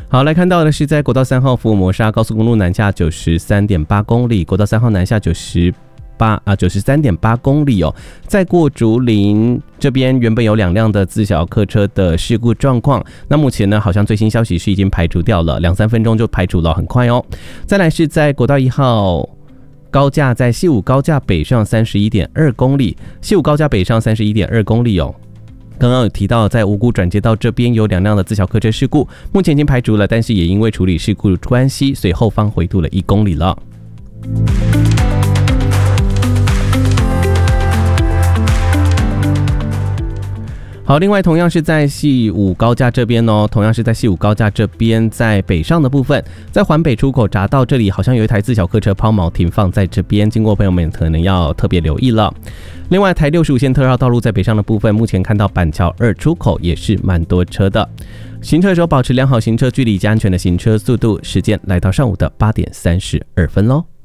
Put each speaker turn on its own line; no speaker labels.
好，来看到的是在国道3号福尔摩沙高速公路南下93.8公里，国道3号南下93.8公里哦，在过竹林这边原本有2辆的自小客车的事故状况，那目前呢好像最新消息是已经排除掉了，2-3分钟就排除了，很快哦。再来是在国道1号高架在西武高架北上31.2公里，西武高架北上31.2公里哦。刚刚有提到，在五股转接道这边有2辆的自小客车事故，目前已经排除了，但是也因为处理事故的关系，所以后方回渡了1公里了。好，另外同样是在西武高架这边哦，在北上的部分，在环北出口匝道这里，好像有一台自小客车抛锚停放在这边，经过朋友们可能要特别留意了。另外，台65线特绕道路在北上的部分，目前看到板桥2出口也是蛮多车的。行车的时候保持良好行车距离及安全的行车速度。时间来到上午的8点32分喽。